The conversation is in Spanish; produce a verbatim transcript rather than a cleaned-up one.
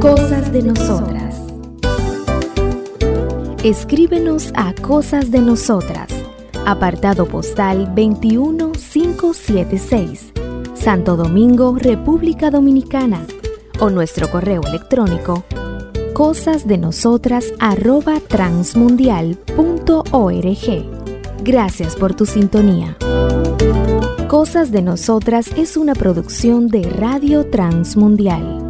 Cosas de Nosotras. Escríbenos a Cosas de Nosotras, apartado postal veintiuno mil quinientos setenta y seis, Santo Domingo, República Dominicana, o nuestro correo electrónico cosasdenosotras arroba transmundial punto org. Gracias por tu sintonía. Cosas de Nosotras es una producción de Radio Transmundial.